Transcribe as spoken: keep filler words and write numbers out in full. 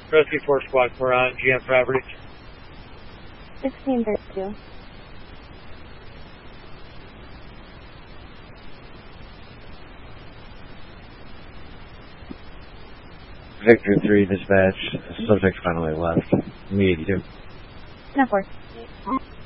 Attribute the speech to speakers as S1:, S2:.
S1: Rescue four Squad four on G M property.
S2: sixteen thirty-two.
S3: Victor three dispatch. Subject finally left. Me eighty-two.
S2: ten four.